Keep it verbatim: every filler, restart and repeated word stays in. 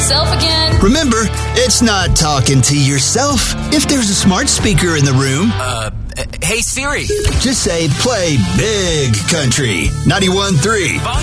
myself again? Remember, it's not talking to yourself if there's a smart speaker in the room. Uh, hey Siri. Just say, play Big Country ninety-one point three.